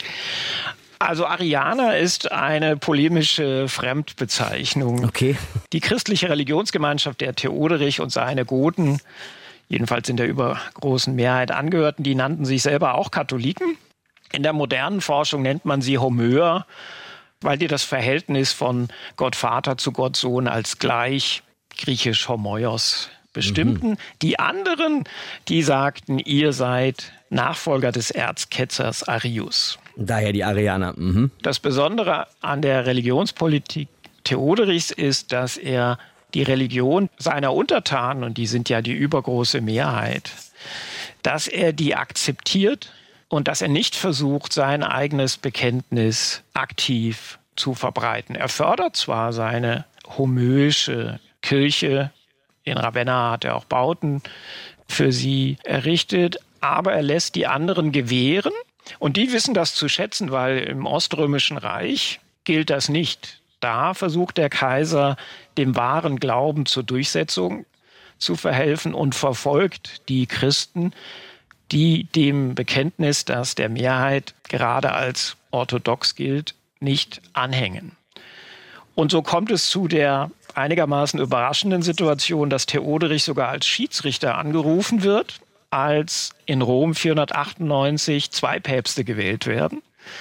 Also Arianer ist eine polemische Fremdbezeichnung. Okay. Die christliche Religionsgemeinschaft der Theoderich und seine Goten, jedenfalls in der übergroßen Mehrheit angehörten, die nannten sich selber auch Katholiken. In der modernen Forschung nennt man sie Homöer, weil die das Verhältnis von Gott Vater zu Gott Sohn als gleich, griechisch Homoios, bestimmten. Mhm. Die anderen, die sagten, ihr seid Nachfolger des Erzketzers Arius. Daher die Arianer. Mhm. Das Besondere an der Religionspolitik Theoderichs ist, dass er die Religion seiner Untertanen, und die sind ja die übergroße Mehrheit, dass er die akzeptiert und dass er nicht versucht, sein eigenes Bekenntnis aktiv zu verbreiten. Er fördert zwar seine homöische Kirche, in Ravenna hat er auch Bauten für sie errichtet, aber er lässt die anderen gewähren. Und die wissen das zu schätzen, weil im Oströmischen Reich gilt das nicht. Da versucht der Kaiser, dem wahren Glauben zur Durchsetzung zu verhelfen und verfolgt die Christen, die dem Bekenntnis, das der Mehrheit gerade als orthodox gilt, nicht anhängen. Und so kommt es zu der einigermaßen überraschenden Situation, dass Theoderich sogar als Schiedsrichter angerufen wird, als in Rom vierhundertachtundneunzig zwei Päpste gewählt werden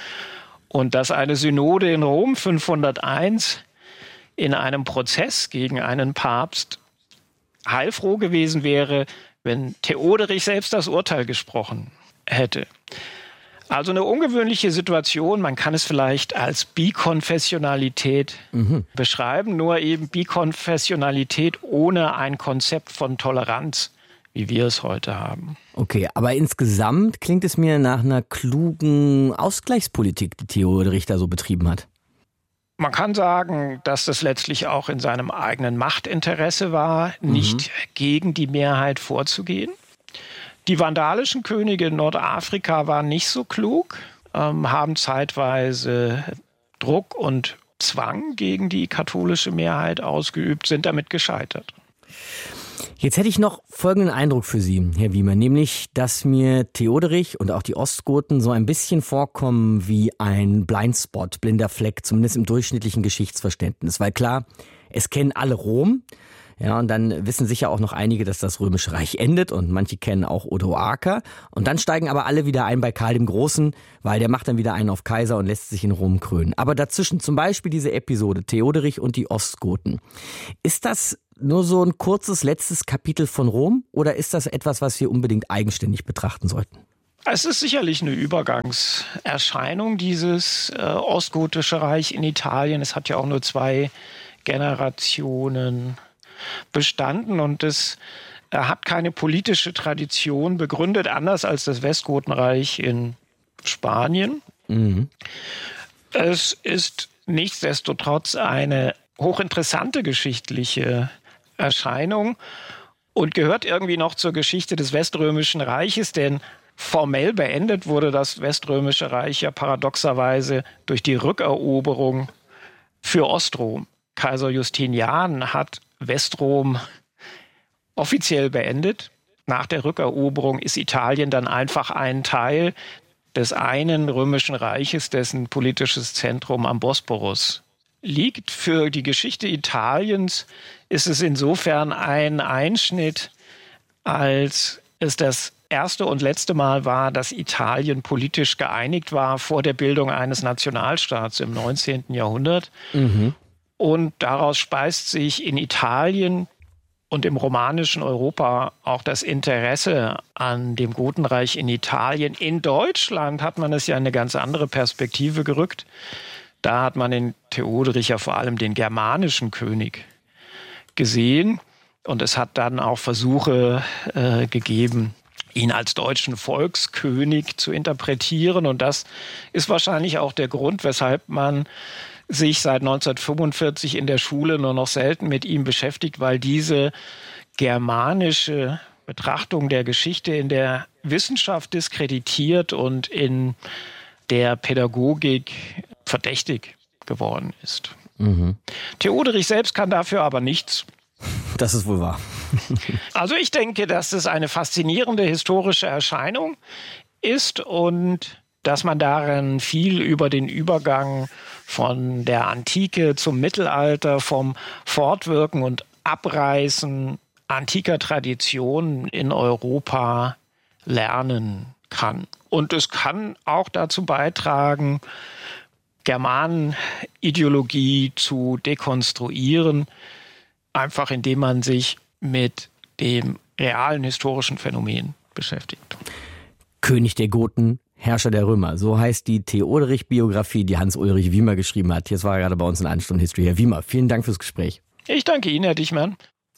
und dass eine Synode in Rom fünfhunderteins in einem Prozess gegen einen Papst heilfroh gewesen wäre, wenn Theoderich selbst das Urteil gesprochen hätte. Also eine ungewöhnliche Situation, man kann es vielleicht als Bikonfessionalität mhm. beschreiben, nur eben Bikonfessionalität ohne ein Konzept von Toleranz, wie wir es heute haben. Okay, aber insgesamt klingt es mir nach einer klugen Ausgleichspolitik, die Theoderich da so betrieben hat. Man kann sagen, dass das letztlich auch in seinem eigenen Machtinteresse war, mhm. nicht gegen die Mehrheit vorzugehen. Die vandalischen Könige in Nordafrika waren nicht so klug, ähm, haben zeitweise Druck und Zwang gegen die katholische Mehrheit ausgeübt, sind damit gescheitert. Jetzt hätte ich noch folgenden Eindruck für Sie, Herr Wiemer, nämlich, dass mir Theoderich und auch die Ostgoten so ein bisschen vorkommen wie ein Blindspot, blinder Fleck, zumindest im durchschnittlichen Geschichtsverständnis. Weil klar, es kennen alle Rom, ja, und dann wissen sicher auch noch einige, dass das Römische Reich endet und manche kennen auch Odoaker. Und dann steigen aber alle wieder ein bei Karl dem Großen, weil der macht dann wieder einen auf Kaiser und lässt sich in Rom krönen. Aber dazwischen zum Beispiel diese Episode Theoderich und die Ostgoten. Ist das nur so ein kurzes letztes Kapitel von Rom oder ist das etwas, was wir unbedingt eigenständig betrachten sollten? Es ist sicherlich eine Übergangserscheinung, dieses äh, ostgotische Reich in Italien. Es hat ja auch nur zwei Generationen bestanden und es Er hat keine politische Tradition begründet, anders als das Westgotenreich in Spanien. Mhm. Es ist nichtsdestotrotz eine hochinteressante geschichtliche Erscheinung und gehört irgendwie noch zur Geschichte des Weströmischen Reiches, denn formell beendet wurde das Weströmische Reich ja paradoxerweise durch die Rückeroberung für Ostrom. Kaiser Justinian hat Westrom offiziell beendet. Nach der Rückeroberung ist Italien dann einfach ein Teil des einen römischen Reiches, dessen politisches Zentrum am Bosporus liegt. Für die Geschichte Italiens ist es insofern ein Einschnitt, als es das erste und letzte Mal war, dass Italien politisch geeinigt war vor der Bildung eines Nationalstaats im neunzehnten Jahrhundert. Mhm. Und daraus speist sich in Italien und im romanischen Europa auch das Interesse an dem Gotenreich in Italien. In Deutschland hat man es ja in eine ganz andere Perspektive gerückt. Da hat man in Theoderich ja vor allem den germanischen König gesehen. Und es hat dann auch Versuche äh, gegeben, ihn als deutschen Volkskönig zu interpretieren. Und das ist wahrscheinlich auch der Grund, weshalb man sich seit neunzehnhundertfünfundvierzig in der Schule nur noch selten mit ihm beschäftigt, weil diese germanische Betrachtung der Geschichte in der Wissenschaft diskreditiert und in der Pädagogik verdächtig geworden ist. Mhm. Theoderich selbst kann dafür aber nichts. Das ist wohl wahr. Also ich denke, dass es eine faszinierende historische Erscheinung ist und dass man darin viel über den Übergang von der Antike zum Mittelalter, vom Fortwirken und Abreißen antiker Traditionen in Europa lernen kann. Und es kann auch dazu beitragen, Germanenideologie zu dekonstruieren, einfach indem man sich mit dem realen historischen Phänomen beschäftigt. König der Goten, Herrscher der Römer. So heißt die Theoderich-Biografie, die Hans-Ulrich Wiemer geschrieben hat. Jetzt war er gerade bei uns in einer Stunde History. Herr Wiemer, vielen Dank fürs Gespräch. Ich danke Ihnen, Herr Dichmann.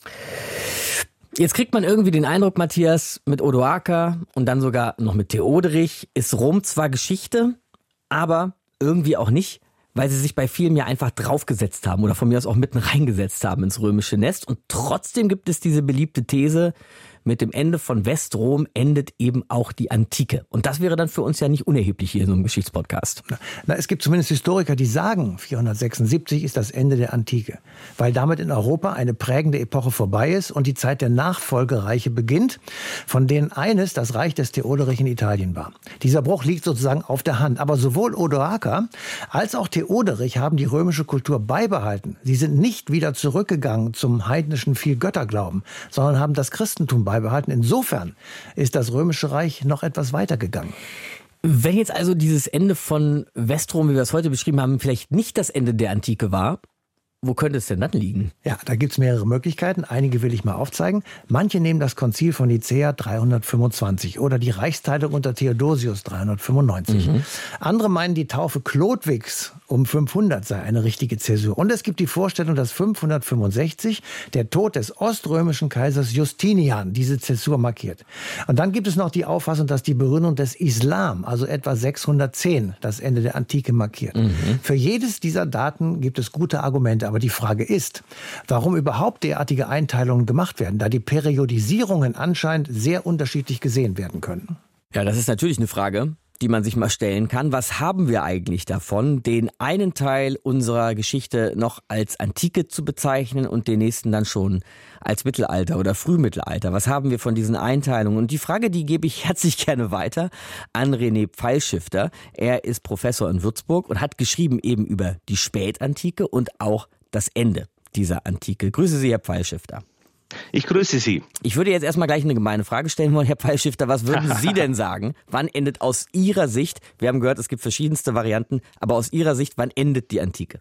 Jetzt kriegt man irgendwie den Eindruck, Matthias, mit Odoaker und dann sogar noch mit Theoderich ist Rom zwar Geschichte, aber irgendwie auch nicht, weil sie sich bei vielen ja einfach draufgesetzt haben oder von mir aus auch mitten reingesetzt haben ins römische Nest. Und trotzdem gibt es diese beliebte These, mit dem Ende von Westrom endet eben auch die Antike. Und das wäre dann für uns ja nicht unerheblich hier in so einem Geschichtspodcast. Na, es gibt zumindest Historiker, die sagen, vierhundertsechsundsiebzig ist das Ende der Antike, weil damit in Europa eine prägende Epoche vorbei ist und die Zeit der Nachfolgereiche beginnt, von denen eines das Reich des Theoderich in Italien war. Dieser Bruch liegt sozusagen auf der Hand. Aber sowohl Odoaker als auch Theoderich haben die römische Kultur beibehalten. Sie sind nicht wieder zurückgegangen zum heidnischen Vielgötterglauben, sondern haben das Christentum beibehalten. Beibehalten. Insofern ist das Römische Reich noch etwas weitergegangen. Wenn jetzt also dieses Ende von Westrom, wie wir es heute beschrieben haben, vielleicht nicht das Ende der Antike war, wo könnte es denn dann liegen? Ja, da gibt es mehrere Möglichkeiten. Einige will ich mal aufzeigen. Manche nehmen das Konzil von Nicäa dreihundertfünfundzwanzig oder die Reichsteilung unter Theodosius dreihundertfünfundneunzig. Mhm. Andere meinen, die Taufe Chlodwigs um fünfhundert sei eine richtige Zäsur. Und es gibt die Vorstellung, dass fünfhundertfünfundsechzig der Tod des oströmischen Kaisers Justinian diese Zäsur markiert. Und dann gibt es noch die Auffassung, dass die Begründung des Islam, also etwa sechshundertzehn, das Ende der Antike markiert. Mhm. Für jedes dieser Daten gibt es gute Argumente. Aber die Frage ist, warum überhaupt derartige Einteilungen gemacht werden, da die Periodisierungen anscheinend sehr unterschiedlich gesehen werden können. Ja, das ist natürlich eine Frage, die man sich mal stellen kann. Was haben wir eigentlich davon, den einen Teil unserer Geschichte noch als Antike zu bezeichnen und den nächsten dann schon als Mittelalter oder Frühmittelalter? Was haben wir von diesen Einteilungen? Und die Frage, die gebe ich herzlich gerne weiter an René Pfeilschifter. Er ist Professor in Würzburg und hat geschrieben eben über die Spätantike und auch das Ende dieser Antike. Grüße Sie, Herr Pfeilschifter. Ich grüße Sie. Ich würde jetzt erstmal gleich eine gemeine Frage stellen wollen, Herr Pfeilschifter. Was würden Sie denn sagen? Wann endet aus Ihrer Sicht, wir haben gehört, es gibt verschiedenste Varianten, aber aus Ihrer Sicht, wann endet die Antike?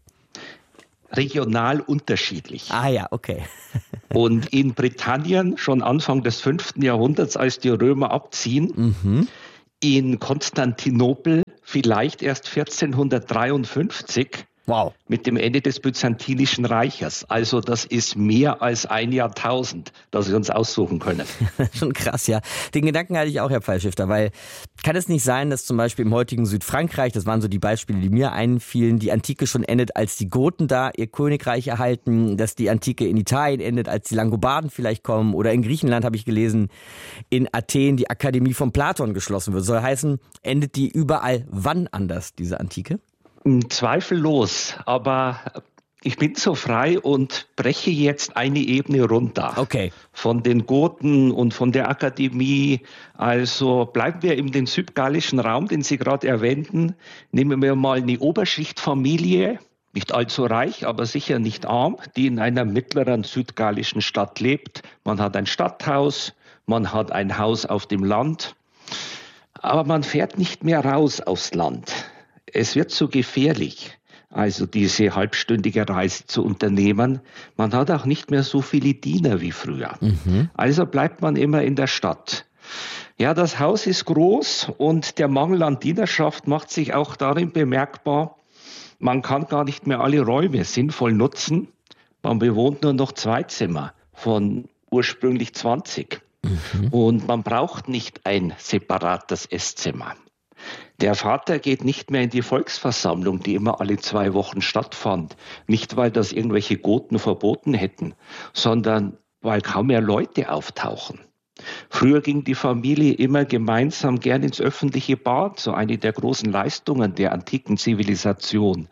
Regional unterschiedlich. Ah ja, okay. Und in Britannien schon Anfang des fünften Jahrhunderts, als die Römer abziehen, mhm. in Konstantinopel vielleicht erst vierzehnhundertdreiundfünfzig, Wow. Mit dem Ende des Byzantinischen Reiches. Also das ist mehr als ein Jahrtausend, das wir uns aussuchen können. Schon krass, ja. Den Gedanken hatte ich auch, Herr Pfeilstifter, weil kann es nicht sein, dass zum Beispiel im heutigen Südfrankreich, das waren so die Beispiele, die mir einfielen, die Antike schon endet, als die Goten da ihr Königreich erhalten, dass die Antike in Italien endet, als die Langobarden vielleicht kommen, oder in Griechenland habe ich gelesen, in Athen die Akademie von Platon geschlossen wird. Soll heißen, endet die überall wann anders, diese Antike? Zweifellos, aber ich bin so frei und breche jetzt eine Ebene runter. Okay. Von den Goten und von der Akademie. Also bleiben wir in den südgallischen Raum, den Sie gerade erwähnten. Nehmen wir mal eine Oberschichtfamilie, nicht allzu reich, aber sicher nicht arm, die in einer mittleren südgallischen Stadt lebt. Man hat ein Stadthaus, man hat ein Haus auf dem Land, aber man fährt nicht mehr raus aufs Land. Es wird zu gefährlich, also diese halbstündige Reise zu unternehmen. Man hat auch nicht mehr so viele Diener wie früher. Mhm. Also bleibt man immer in der Stadt. Ja, das Haus ist groß und der Mangel an Dienerschaft macht sich auch darin bemerkbar, man kann gar nicht mehr alle Räume sinnvoll nutzen. Man bewohnt nur noch zwei Zimmer von ursprünglich zwanzig. Mhm. Und man braucht nicht ein separates Esszimmer. Der Vater geht nicht mehr in die Volksversammlung, die immer alle zwei Wochen stattfand. Nicht, weil das irgendwelche Goten verboten hätten, sondern weil kaum mehr Leute auftauchen. Früher ging die Familie immer gemeinsam gern ins öffentliche Bad, so eine der großen Leistungen der antiken Zivilisation.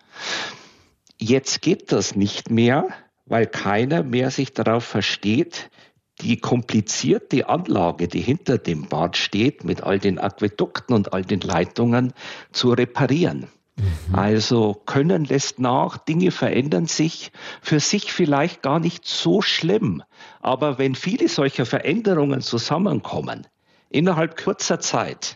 Jetzt geht das nicht mehr, weil keiner mehr sich darauf versteht, die komplizierte Anlage, die hinter dem Bad steht, mit all den Aquädukten und all den Leitungen, zu reparieren. Mhm. Also Können lässt nach, Dinge verändern sich, für sich vielleicht gar nicht so schlimm. Aber wenn viele solcher Veränderungen zusammenkommen, innerhalb kurzer Zeit,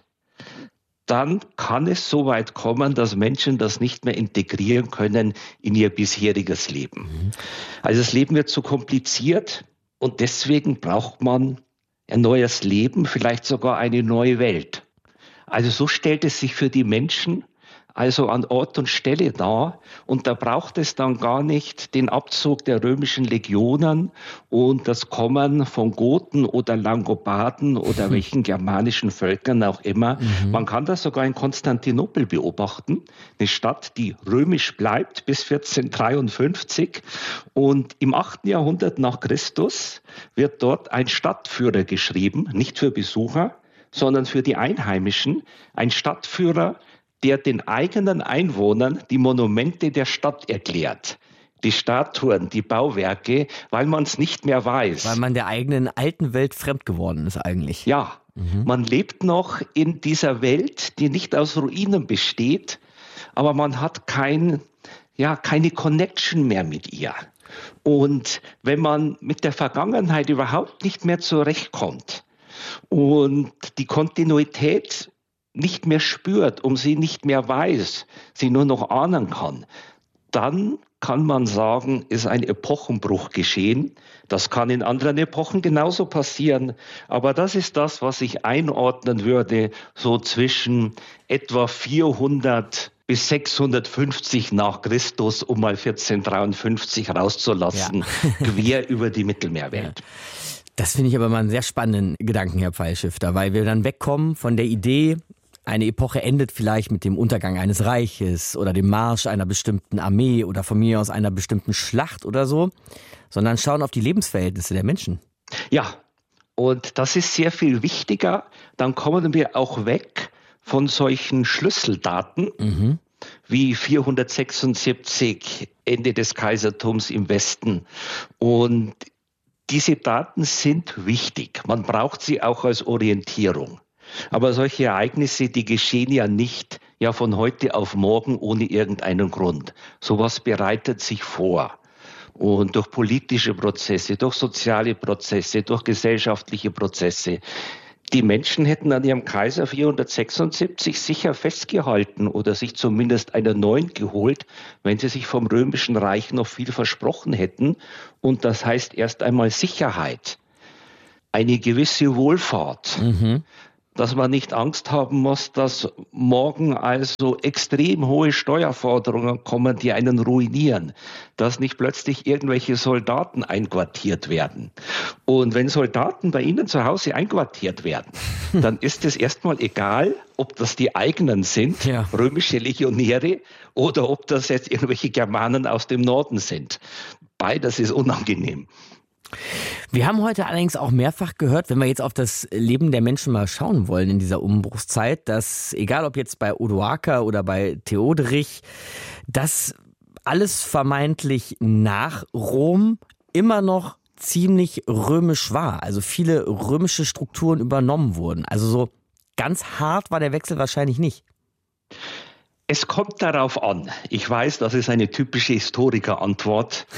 dann kann es so weit kommen, dass Menschen das nicht mehr integrieren können in ihr bisheriges Leben. Mhm. Also das Leben wird zu kompliziert. Und deswegen braucht man ein neues Leben, vielleicht sogar eine neue Welt. Also so stellt es sich für die Menschen also an Ort und Stelle dar. Und da braucht es dann gar nicht den Abzug der römischen Legionen und das Kommen von Goten oder Langobarden oder welchen germanischen Völkern auch immer. Mhm. Man kann das sogar in Konstantinopel beobachten, eine Stadt, die römisch bleibt bis vierzehnhundertdreiundfünfzig. Und im achten Jahrhundert nach Christus wird dort ein Stadtführer geschrieben, nicht für Besucher, sondern für die Einheimischen. Ein Stadtführer, der den eigenen Einwohnern die Monumente der Stadt erklärt. Die Statuen, die Bauwerke, weil man es nicht mehr weiß. Weil man der eigenen alten Welt fremd geworden ist eigentlich. Ja, mhm. Man lebt noch in dieser Welt, die nicht aus Ruinen besteht, aber man hat kein, ja, keine Connection mehr mit ihr. Und wenn man mit der Vergangenheit überhaupt nicht mehr zurechtkommt und die Kontinuität nicht mehr spürt, um sie nicht mehr weiß, sie nur noch ahnen kann, dann kann man sagen, ist ein Epochenbruch geschehen. Das kann in anderen Epochen genauso passieren. Aber das ist das, was ich einordnen würde, so zwischen etwa vierhundert bis sechshundertfünfzig nach Christus, um mal vierzehnhundertdreiundfünfzig rauszulassen, ja. quer über die Mittelmeerwelt. Das finde ich aber mal einen sehr spannenden Gedanken, Herr Pfeilstifter, weil wir dann wegkommen von der Idee, eine Epoche endet vielleicht mit dem Untergang eines Reiches oder dem Marsch einer bestimmten Armee oder von mir aus einer bestimmten Schlacht oder so, sondern schauen auf die Lebensverhältnisse der Menschen. Ja, und das ist sehr viel wichtiger. Dann kommen wir auch weg von solchen Schlüsseldaten mhm. wie vierhundertsechsundsiebzig, Ende des Kaisertums im Westen. Und diese Daten sind wichtig. Man braucht sie auch als Orientierung. Aber solche Ereignisse, die geschehen ja nicht ja von heute auf morgen ohne irgendeinen Grund. Sowas bereitet sich vor. Und durch politische Prozesse, durch soziale Prozesse, durch gesellschaftliche Prozesse. Die Menschen hätten an ihrem Kaiser vierhundertsechsundsiebzig sicher festgehalten oder sich zumindest einen neuen geholt, wenn sie sich vom Römischen Reich noch viel versprochen hätten. Und das heißt erst einmal Sicherheit, eine gewisse Wohlfahrt. Mhm. dass man nicht Angst haben muss, dass morgen also extrem hohe Steuerforderungen kommen, die einen ruinieren, dass nicht plötzlich irgendwelche Soldaten einquartiert werden. Und wenn Soldaten bei Ihnen zu Hause einquartiert werden, dann ist es erstmal egal, ob das die eigenen sind, ja. römische Legionäre, oder ob das jetzt irgendwelche Germanen aus dem Norden sind. Beides ist unangenehm. Wir haben heute allerdings auch mehrfach gehört, wenn wir jetzt auf das Leben der Menschen mal schauen wollen in dieser Umbruchszeit, dass egal ob jetzt bei Odoaker oder bei Theoderich, dass alles vermeintlich nach Rom immer noch ziemlich römisch war. Also viele römische Strukturen übernommen wurden. Also so ganz hart war der Wechsel wahrscheinlich nicht. Es kommt darauf an. Ich weiß, das ist eine typische Historikerantwort.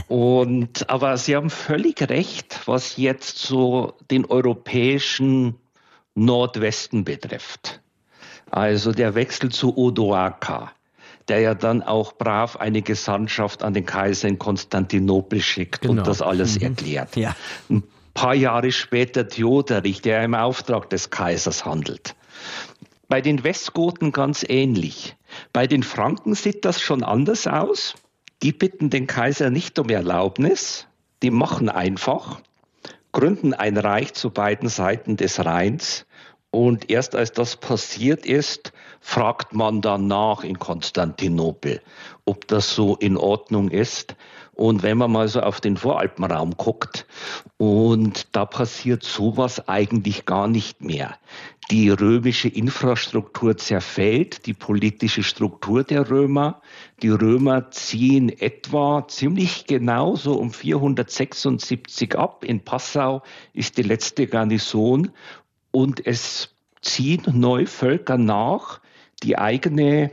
Und, aber Sie haben völlig recht, was jetzt so den europäischen Nordwesten betrifft. Also der Wechsel zu Odoaker, der ja dann auch brav eine Gesandtschaft an den Kaiser in Konstantinopel schickt genau. und das alles mhm. erklärt. Ja. Ein paar Jahre später Theoderich, der im Auftrag des Kaisers handelt. Bei den Westgoten ganz ähnlich. Bei den Franken sieht das schon anders aus. Die bitten den Kaiser nicht um Erlaubnis. Die machen einfach, gründen ein Reich zu beiden Seiten des Rheins. Und erst als das passiert ist, fragt man dann nach in Konstantinopel, ob das so in Ordnung ist. Und wenn man mal so auf den Voralpenraum guckt, und da passiert sowas eigentlich gar nicht mehr. Die römische Infrastruktur zerfällt, die politische Struktur der Römer. Die Römer ziehen etwa ziemlich genau so um vierhundertsechsundsiebzig ab. In Passau ist die letzte Garnison. Und es ziehen neue Völker nach, die eigene,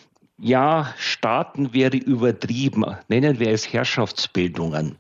ja, Staaten wäre übertrieben, nennen wir es Herrschaftsbildungen,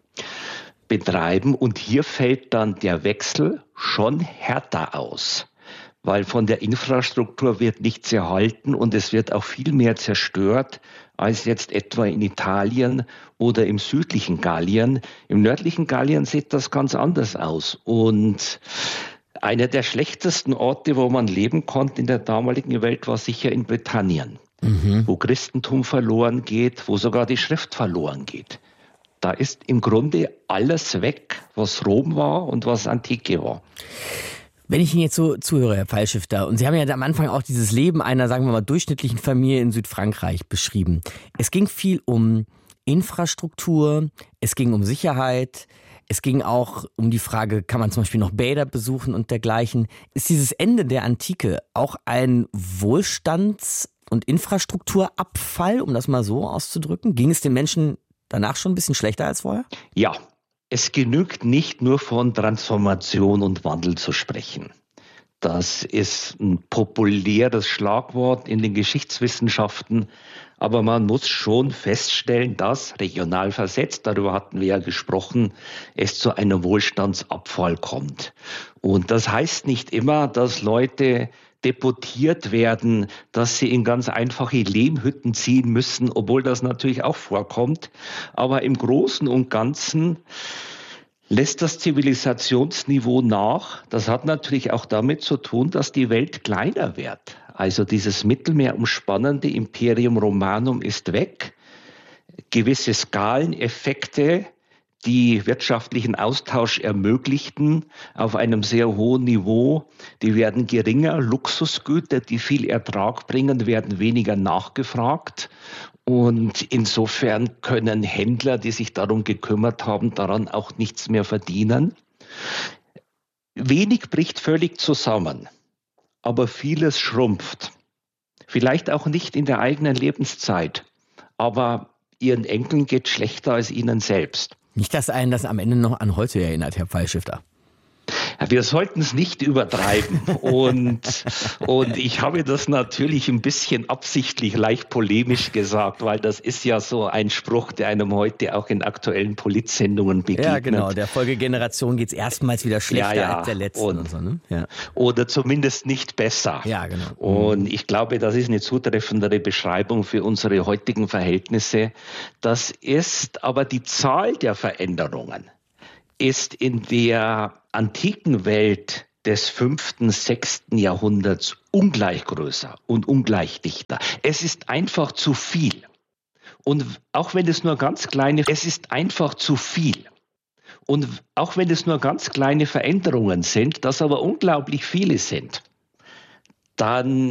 betreiben. Und hier fällt dann der Wechsel schon härter aus, weil von der Infrastruktur wird nichts erhalten und es wird auch viel mehr zerstört als jetzt etwa in Italien oder im südlichen Gallien. Im nördlichen Gallien sieht das ganz anders aus. Und einer der schlechtesten Orte, wo man leben konnte in der damaligen Welt, war sicher in Britannien, mhm. wo Christentum verloren geht, wo sogar die Schrift verloren geht. Da ist im Grunde alles weg, was Rom war und was Antike war. Wenn ich Ihnen jetzt so zuhöre, Herr Pfeilschifter, und Sie haben ja am Anfang auch dieses Leben einer, sagen wir mal, durchschnittlichen Familie in Südfrankreich beschrieben. Es ging viel um Infrastruktur, es ging um Sicherheit, es ging auch um die Frage, kann man zum Beispiel noch Bäder besuchen und dergleichen. Ist dieses Ende der Antike auch ein Wohlstands- und Infrastrukturabfall, um das mal so auszudrücken? Ging es den Menschen danach schon ein bisschen schlechter als vorher? Ja, es genügt nicht nur von Transformation und Wandel zu sprechen. Das ist ein populäres Schlagwort in den Geschichtswissenschaften. Aber man muss schon feststellen, dass regional versetzt, darüber hatten wir ja gesprochen, es zu einem Wohlstandsabfall kommt. Und das heißt nicht immer, dass Leute deportiert werden, dass sie in ganz einfache Lehmhütten ziehen müssen, obwohl das natürlich auch vorkommt. Aber im Großen und Ganzen lässt das Zivilisationsniveau nach. Das hat natürlich auch damit zu tun, dass die Welt kleiner wird. Also dieses mittelmeerumspannende Imperium Romanum ist weg. Gewisse Skaleneffekte, die wirtschaftlichen Austausch ermöglichten, auf einem sehr hohen Niveau, die werden geringer. Luxusgüter, die viel Ertrag bringen, werden weniger nachgefragt. Und insofern können Händler, die sich darum gekümmert haben, daran auch nichts mehr verdienen. Wenig bricht völlig zusammen, aber vieles schrumpft. Vielleicht auch nicht in der eigenen Lebenszeit, aber ihren Enkeln geht schlechter als ihnen selbst. Nicht, dass einen das am Ende noch an heute erinnert, Herr Pfeilschifter. Wir sollten es nicht übertreiben. Und, und ich habe das natürlich ein bisschen absichtlich leicht polemisch gesagt, weil das ist ja so ein Spruch, der einem heute auch in aktuellen Politsendungen begegnet. Ja, genau. Der Folgegeneration geht es erstmals wieder schlechter ja, ja. als der letzten. Und, und so, ne? Ja. Oder zumindest nicht besser. Ja, genau. Und ich glaube, das ist eine zutreffendere Beschreibung für unsere heutigen Verhältnisse. Das ist aber die Zahl der Veränderungen ist in der antiken Welt des fünften, sechsten Jahrhunderts ungleich größer und ungleich dichter. Es ist einfach zu viel. Und auch wenn es nur ganz kleine, es ist einfach zu viel. Und auch wenn es nur ganz kleine Veränderungen sind, das aber unglaublich viele sind, dann